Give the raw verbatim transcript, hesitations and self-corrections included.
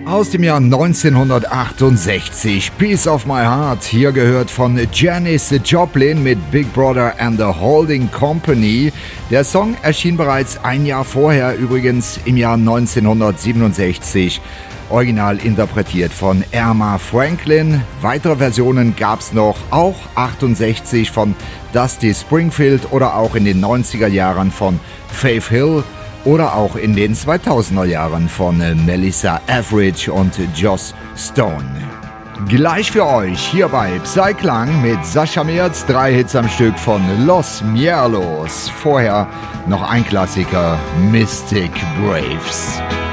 Aus dem Jahr neunzehnhundertachtundsechzig, Piece of My Heart, hier gehört von Janis Joplin mit Big Brother and the Holding Company. Der Song erschien bereits ein Jahr vorher, übrigens im Jahr neunzehnhundertsiebenundsechzig, original interpretiert von Erma Franklin. Weitere Versionen gab's noch, auch achtundsechzig von Dusty Springfield oder auch in den neunziger Jahren von Faith Hill. Oder auch in den zweitausender Jahren von Melissa Etheridge und Joss Stone. Gleich für euch hier bei Psyklang mit Sascha Merz, drei Hits am Stück von Los Mierlos. Vorher noch ein Klassiker, Mystic Braves.